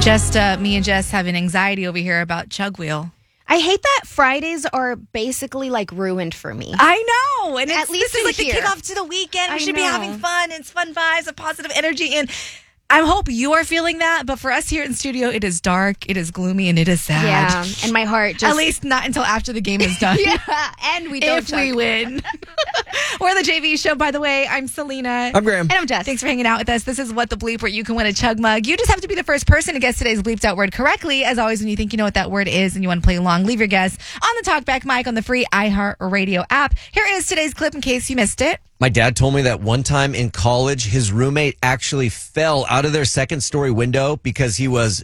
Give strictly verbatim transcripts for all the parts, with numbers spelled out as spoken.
Just uh, me and Jess having anxiety over here about Chug Wheel. I hate that Fridays are basically like ruined for me. I know. And At it's, least this is in like here. the kickoff to the weekend. We I should be know. having fun. It's fun vibes and positive energy. And I hope you are feeling that. But for us here in studio, it is dark, it is gloomy, and it is sad. Yeah, and my heart just... At least not until after the game is done. yeah, and we don't if chug. we win. We're the J V Show, by the way. I'm Selena. I'm Graham. And I'm Jess. Thanks for hanging out with us. This is What the Bleep, where you can win a Chug mug. You just have to be the first person to guess today's bleeped out word correctly. As always, when you think you know what that word is and you want to play along, leave your guess on the Talkback mic on the free iHeartRadio app. Here is today's clip in case you missed it. My dad told me that one time in college, his roommate actually fell out of their second story window because he was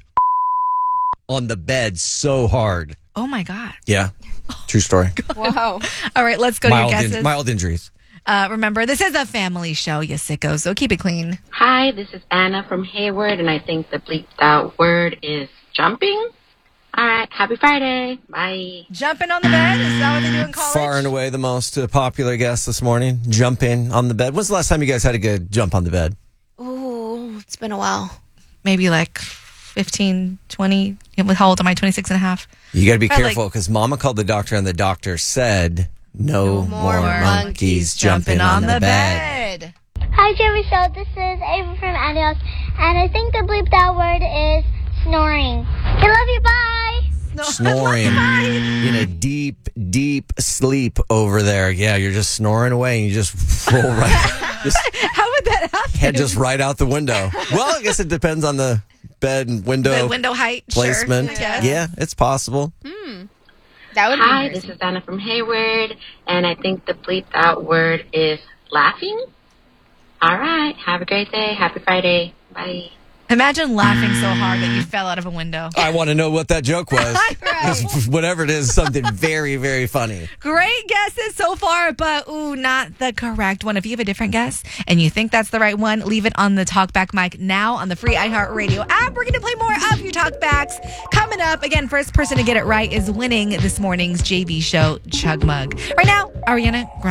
on the bed so hard. Oh, my God. Yeah. True story. Wow. All right, let's go mild, to your in- guesses. mild injuries. Uh, remember, this is a family show, you sickos, so keep it clean. Hi, this is Anna from Hayward, and I think the bleeped out word is jumping. All right, happy Friday. Bye. Jumping on the bed? Is that what they do in college? Far and away the most uh, popular guest this morning. Jumping on the bed. When's the last time you guys had a good jump on the bed? Ooh, it's been a while. Maybe like fifteen, twenty. How old am I? twenty-six and a half. You got to be Probably. careful because Mama called the doctor and the doctor said no, No more more monkeys, monkeys jumping, on, the, bed. Hi, Jerry Show. This is Ava from Adios, and I think the bleeped out word is snoring. I love you. Bye. Snoring in a deep, deep sleep over there. Yeah, you're just snoring away and you just roll right. Just How would that happen? head just right out the window. Well, I guess it depends on the bed and window, The window height, placement. Sure. Yes. Yeah, it's possible. That would Hi, be this is Anna from Hayward, and I think the bleeped out word is laughing. All right, have a great day. Happy Friday. Bye. Imagine laughing so hard that you fell out of a window. I want to know what that joke was. Right. Whatever it is, something very, very funny. Great guesses so far, but ooh, not the correct one. If you have a different guess and you think that's the right one, leave it on the Talkback mic now on the free iHeartRadio app. We're going to play more of your Talkbacks coming up. Again, first person to get it right is winning this morning's J V Show Chug Mug. Right now, Ariana Grande.